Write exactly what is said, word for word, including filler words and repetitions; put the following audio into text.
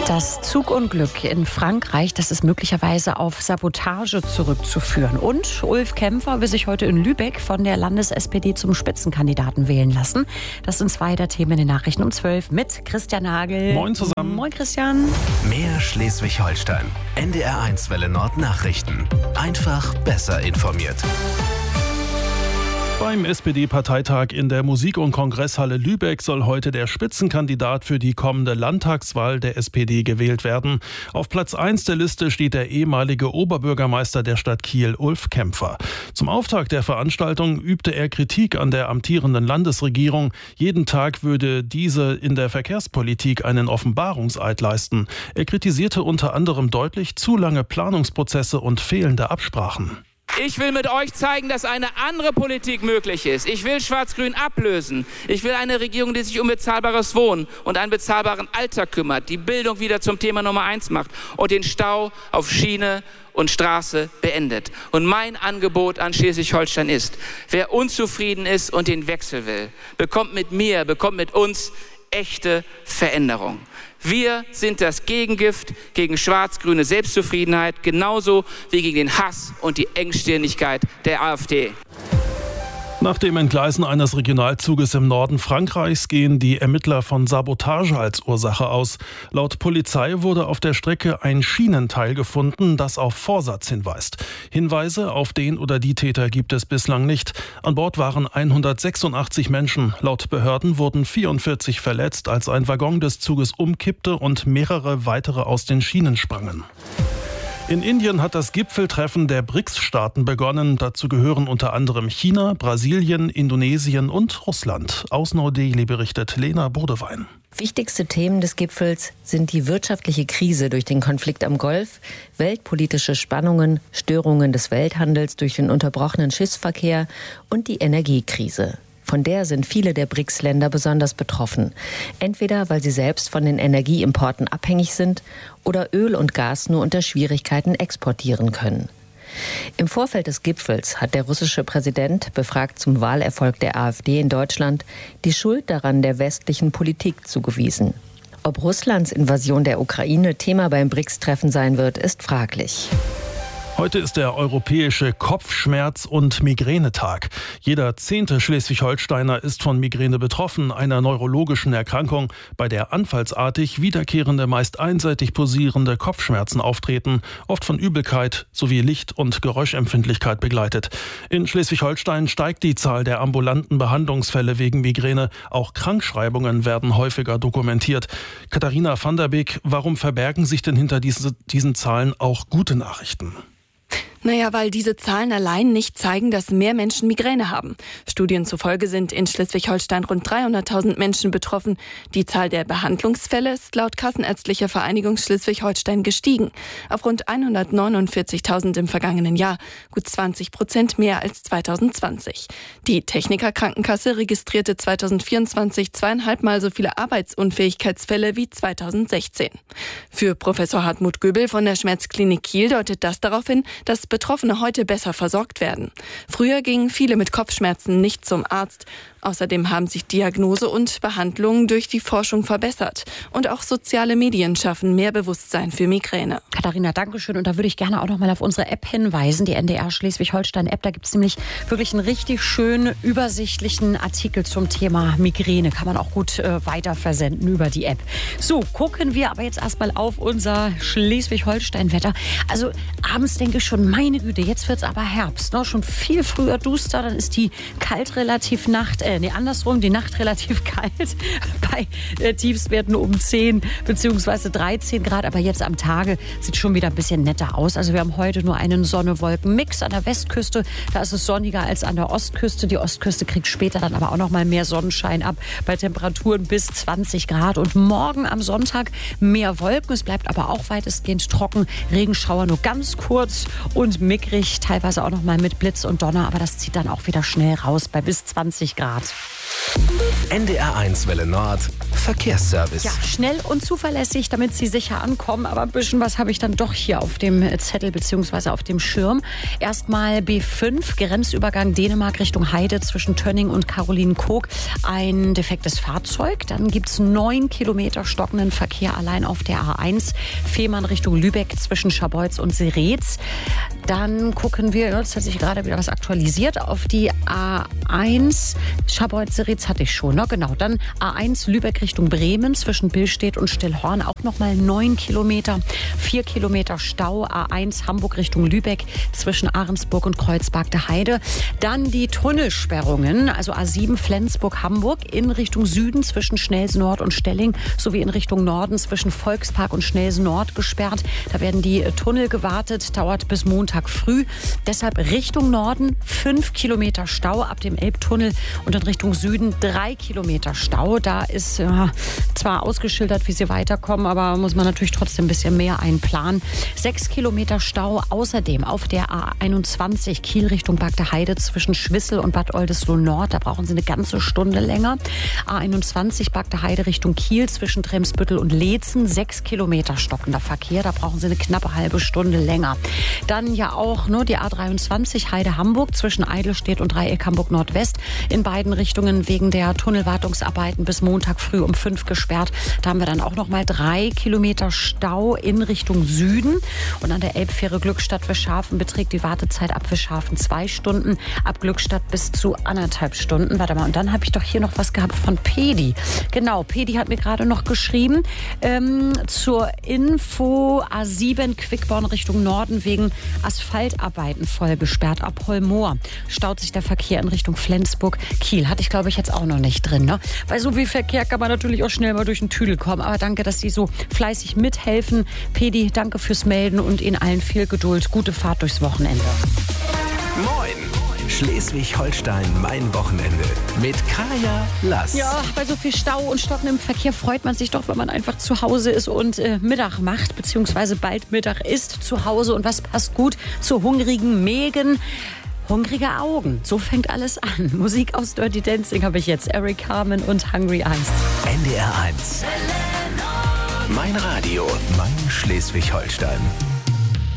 Das Zugunglück in Frankreich, das ist möglicherweise auf Sabotage zurückzuführen. Und Ulf Kämpfer will sich heute in Lübeck von der Landes-S P D zum Spitzenkandidaten wählen lassen. Das sind zwei der Themen in den Nachrichten um zwölf mit Christian Nagel. Moin zusammen. Moin Christian. Mehr Schleswig-Holstein. N D R eins Welle Nord Nachrichten. Einfach besser informiert. Beim S P D-Parteitag in der Musik- und Kongresshalle Lübeck soll heute der Spitzenkandidat für die kommende Landtagswahl der S P D gewählt werden. Auf Platz eins der Liste steht der ehemalige Oberbürgermeister der Stadt Kiel, Ulf Kämpfer. Zum Auftakt der Veranstaltung übte er Kritik an der amtierenden Landesregierung. Jeden Tag würde diese in der Verkehrspolitik einen Offenbarungseid leisten. Er kritisierte unter anderem deutlich zu lange Planungsprozesse und fehlende Absprachen. Ich will mit euch zeigen, dass eine andere Politik möglich ist. Ich will Schwarz-Grün ablösen. Ich will eine Regierung, die sich um bezahlbares Wohnen und einen bezahlbaren Alltag kümmert, die Bildung wieder zum Thema Nummer eins macht und den Stau auf Schiene und Straße beendet. Und mein Angebot an Schleswig-Holstein ist, wer unzufrieden ist und den Wechsel will, bekommt mit mir, bekommt mit uns echte Veränderung. Wir sind das Gegengift gegen schwarz-grüne Selbstzufriedenheit, genauso wie gegen den Hass und die Engstirnigkeit der AfD. Nach dem Entgleisen eines Regionalzuges im Norden Frankreichs gehen die Ermittler von Sabotage als Ursache aus. Laut Polizei wurde auf der Strecke ein Schienenteil gefunden, das auf Vorsatz hinweist. Hinweise auf den oder die Täter gibt es bislang nicht. An Bord waren hundertsechsundachtzig Menschen. Laut Behörden wurden vierundvierzig verletzt, als ein Waggon des Zuges umkippte und mehrere weitere aus den Schienen sprangen. In Indien hat das Gipfeltreffen der B R I C S-Staaten begonnen. Dazu gehören unter anderem China, Brasilien, Indonesien und Russland. Aus Neu-Delhi berichtet Lena Bodewein. Wichtigste Themen des Gipfels sind die wirtschaftliche Krise durch den Konflikt am Golf, weltpolitische Spannungen, Störungen des Welthandels durch den unterbrochenen Schiffsverkehr und die Energiekrise. Von der sind viele der B R I C S-Länder besonders betroffen. Entweder weil sie selbst von den Energieimporten abhängig sind oder Öl und Gas nur unter Schwierigkeiten exportieren können. Im Vorfeld des Gipfels hat der russische Präsident, befragt zum Wahlerfolg der AfD in Deutschland, die Schuld daran der westlichen Politik zugewiesen. Ob Russlands Invasion der Ukraine Thema beim B R I C S-Treffen sein wird, ist fraglich. Heute ist der europäische Kopfschmerz- und Migränetag. Jeder zehnte Schleswig-Holsteiner ist von Migräne betroffen, einer neurologischen Erkrankung, bei der anfallsartig wiederkehrende, meist einseitig pulsierende Kopfschmerzen auftreten, oft von Übelkeit sowie Licht- und Geräuschempfindlichkeit begleitet. In Schleswig-Holstein steigt die Zahl der ambulanten Behandlungsfälle wegen Migräne. Auch Krankschreibungen werden häufiger dokumentiert. Katharina van der Beek, warum verbergen sich denn hinter diese, diesen Zahlen auch gute Nachrichten? Naja, weil diese Zahlen allein nicht zeigen, dass mehr Menschen Migräne haben. Studien zufolge sind in Schleswig-Holstein rund dreihunderttausend Menschen betroffen. Die Zahl der Behandlungsfälle ist laut Kassenärztlicher Vereinigung Schleswig-Holstein gestiegen. Auf rund hundertneunundvierzigtausend im vergangenen Jahr, gut zwanzig Prozent mehr als zweitausendzwanzig. Die Techniker-Krankenkasse registrierte zweitausendvierundzwanzig zweieinhalbmal so viele Arbeitsunfähigkeitsfälle wie zweitausendsechzehn. Für Professor Hartmut Göbel von der Schmerzklinik Kiel deutet das darauf hin, dass Betroffene heute besser versorgt werden. Früher gingen viele mit Kopfschmerzen nicht zum Arzt. Außerdem haben sich Diagnose und Behandlung durch die Forschung verbessert. Und auch soziale Medien schaffen mehr Bewusstsein für Migräne. Katharina, danke schön. Und da würde ich gerne auch noch mal auf unsere App hinweisen, die N D R Schleswig-Holstein-App. Da gibt es nämlich wirklich einen richtig schönen, übersichtlichen Artikel zum Thema Migräne. Kann man auch gut äh, weiter versenden über die App. So, gucken wir aber jetzt erstmal auf unser Schleswig-Holstein-Wetter. Also abends denke ich schon, meine Güte, jetzt wird es aber Herbst. Ne? Schon viel früher duster, dann ist die kalt relativ Nacht, äh, nee, andersrum, die Nacht relativ kalt. Bei äh, Tiefstwerten um zehn bzw. dreizehn Grad. Aber jetzt am Tage sieht schon wieder ein bisschen netter aus. Also wir haben heute nur einen Sonne-Wolken-Mix an der Westküste. Da ist es sonniger als an der Ostküste. Die Ostküste kriegt später dann aber auch noch mal mehr Sonnenschein ab. Bei Temperaturen bis zwanzig Grad. Und morgen am Sonntag mehr Wolken. Es bleibt aber auch weitestgehend trocken. Regenschauer nur ganz kurz und mickrig. Teilweise auch noch mal mit Blitz und Donner. Aber das zieht dann auch wieder schnell raus bei bis zwanzig Grad. N D R eins Welle Nord Verkehrsservice. Ja, schnell und zuverlässig, damit Sie sicher ankommen. Aber ein bisschen was habe ich dann doch hier auf dem Zettel bzw. auf dem Schirm. Erstmal B fünf, Grenzübergang Dänemark Richtung Heide zwischen Tönning und Carolinenkoog. Ein defektes Fahrzeug. Dann gibt es neun Kilometer stockenden Verkehr allein auf der A eins. Fehmarn Richtung Lübeck zwischen Scharbeutz und Seretz. Dann gucken wir, jetzt hat sich gerade wieder was aktualisiert, auf die A eins. Scharbeutz-Seretz hatte ich schon, ne? Genau. Dann A eins Lübeck Richtung Bremen zwischen Billstedt und Stillhorn. Auch nochmal neun Kilometer. vier Kilometer Stau. A eins Hamburg Richtung Lübeck zwischen Ahrensburg und Kreuzberg-de-Heide. Dann die Tunnelsperrungen, also A sieben Flensburg-Hamburg in Richtung Süden zwischen Schnelsen-Nord und Stelling sowie in Richtung Norden zwischen Volkspark und Schnelsen-Nord gesperrt. Da werden die Tunnel gewartet, dauert bis Montag früh. Deshalb Richtung Norden fünf Kilometer Stau ab dem Elbtunnel und in Richtung Süden drei Kilometer Stau. Da ist ja, zwar ausgeschildert, wie sie weiterkommen, aber muss man natürlich trotzdem ein bisschen mehr einplanen. sechs Kilometer Stau außerdem auf der A einundzwanzig Kiel Richtung Bagde-Heide zwischen Schwissel und Bad Oldesloe-Nord. Da brauchen Sie eine ganze Stunde länger. A einundzwanzig Bagde-Heide Richtung Kiel zwischen Tremsbüttel und Leetzen. sechs Kilometer stockender Verkehr. Da brauchen Sie eine knappe halbe Stunde länger. Dann ja auch nur die A dreiundzwanzig Heide-Hamburg zwischen Eidelstedt und Dreieck Hamburg-Nordwest. In beiden Richtungen wegen der Tunnelwartungsarbeiten bis Montag früh um fünf gesperrt. Da haben wir dann auch noch mal drei Kilometer Stau in Richtung Süden. Und an der Elbfähre Glückstadt-Wischhafen beträgt die Wartezeit ab Wischhafen zwei Stunden, ab Glückstadt bis zu anderthalb Stunden. Warte mal, und dann habe ich doch hier noch was gehabt von Pedi. Genau, Pedi hat mir gerade noch geschrieben, ähm, zur Info A sieben Quickborn Richtung Norden wegen Asphaltarbeiten voll gesperrt. Ab Holmoor staut sich der Verkehr in Richtung Flensburg. Kiel hatte ich, glaube ich, jetzt auch noch nicht drin. Ne? Bei so viel Verkehr kann man natürlich auch schnell mal durch den Tüdel kommen. Aber danke, dass Sie so fleißig mithelfen. Pedi, danke fürs Melden und Ihnen allen viel Geduld. Gute Fahrt durchs Wochenende. Moin! Schleswig-Holstein, mein Wochenende. Mit Kaya Lass. Ja, bei so viel Stau und stockendem Verkehr freut man sich doch, wenn man einfach zu Hause ist und äh, Mittag macht, beziehungsweise bald Mittag ist zu Hause. Und was passt gut zu hungrigen Mägen? Hungrige Augen. So fängt alles an. Musik aus Dirty Dancing habe ich jetzt. Eric Carmen und Hungry Eyes. N D R eins. Mein Radio, mein Schleswig-Holstein.